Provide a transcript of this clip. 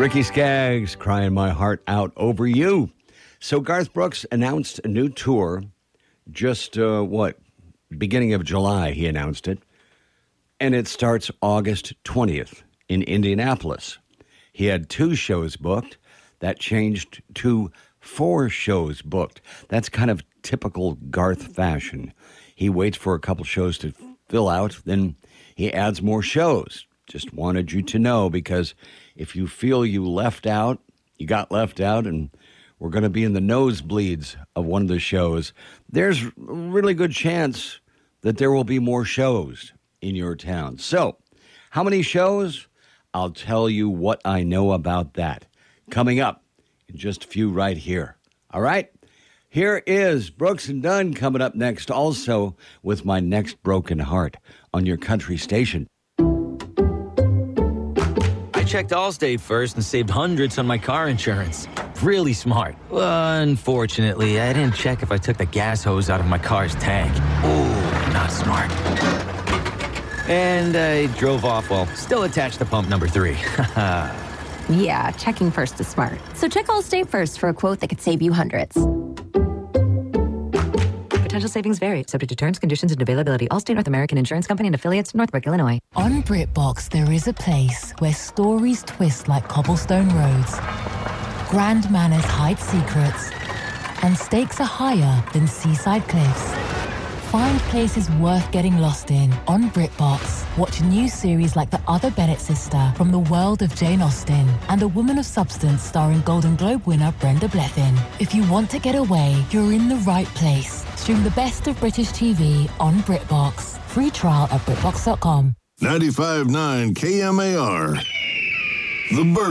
Ricky Skaggs, Crying My Heart Out Over You. So Garth Brooks announced a new tour just, beginning of July, he announced it. And it starts August 20th in Indianapolis. He had 2 shows booked. That changed to 4 shows booked. That's kind of typical Garth fashion. He waits for a couple shows to fill out, then he adds more shows. Just wanted you to know, because if you feel you got left out, and we're going to be in the nosebleeds of one of the shows, there's a really good chance that there will be more shows in your town. So, how many shows? I'll tell you what I know about that coming up in just a few right here. All right? Here is Brooks and Dunn coming up next, also with My Next Broken Heart on your country station. I checked Allstate first and saved hundreds on my car insurance. Really smart. Unfortunately, I didn't check if I took the gas hose out of my car's tank. Ooh, not smart. And I drove off while still attached to pump number 3. Yeah, checking first is smart. So check Allstate first for a quote that could save you hundreds. Potential savings vary, subject to terms, conditions, and availability. Allstate North American Insurance Company and affiliates, Northbrook, Illinois. On BritBox, there is a place where stories twist like cobblestone roads, grand manners hide secrets, and stakes are higher than seaside cliffs. Find places worth getting lost in on BritBox. Watch a new series like The Other Bennett Sister from the world of Jane Austen and A Woman of Substance starring Golden Globe winner Brenda Blethyn. If you want to get away, you're in the right place. Stream the best of British TV on BritBox. Free trial at BritBox.com. 95.9 KMAR. The Bird.